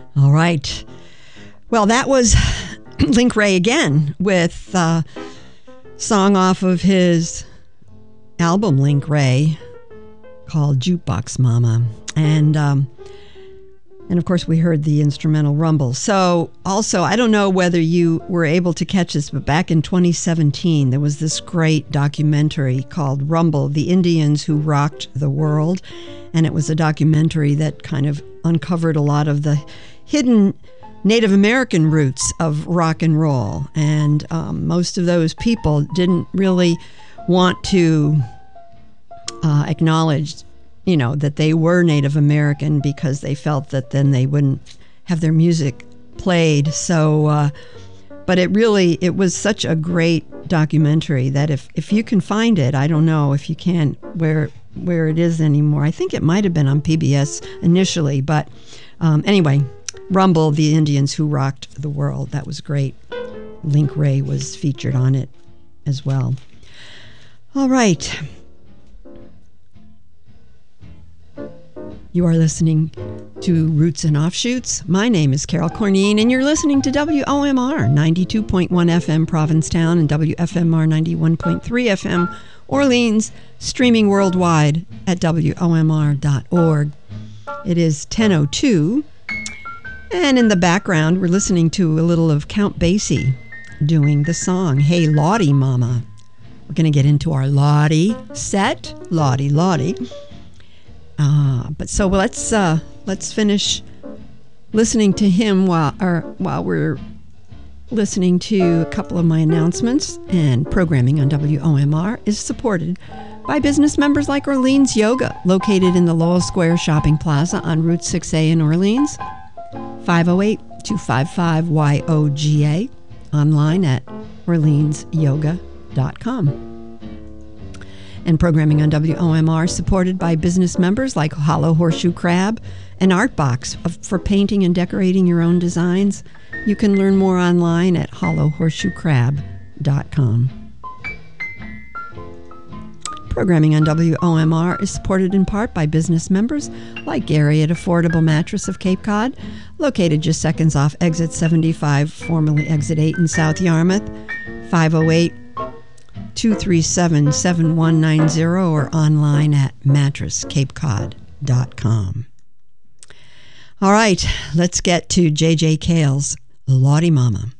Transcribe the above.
All right. Well, that was Link Wray again with a song off of his album Link Wray called Jukebox Mama. And of course we heard the instrumental Rumble. So also, I don't know whether you were able to catch this, but back in 2017 there was this great documentary called Rumble, The Indians Who Rocked the World. And it was a documentary that kind of uncovered a lot of the hidden Native American roots of rock and roll. And most of those people didn't really want to acknowledge, that they were Native American because they felt that then they wouldn't have their music played. So, but it was such a great documentary that if you can find it, I don't know if you can, where it is anymore. I think it might have been on PBS initially, but anyway, Rumble, The Indians Who Rocked the World. That was great. Link Wray was featured on it as well. All right. You are listening to Roots and Offshoots. My name is Carol Cornine, and you're listening to WOMR 92.1 FM Provincetown and WFMR 91.3 FM Orleans, streaming worldwide at WOMR.org. It is 10:02, and in the background, we're listening to a little of Count Basie doing the song, Hey Lottie Mama. We're going to get into our Lottie set, Lottie. But so let's finish listening to him while we're listening to a couple of my announcements. And programming on WOMR is supported by business members like Orleans Yoga, located in the Lowell Square Shopping Plaza on Route 6A in Orleans, 508-255-YOGA, online at orleansyoga.com. And programming on WOMR supported by business members like Hollow Horseshoe Crab, an art box for painting and decorating your own designs. You can learn more online at hollowhorseshoecrab.com. Programming on WOMR is supported in part by business members like Gary at Affordable Mattress of Cape Cod, located just seconds off Exit 75, formerly Exit 8 in South Yarmouth, 508-237-7190, or online at mattresscapecod.com. All right, let's get to J.J. Cale's Lottie Mama.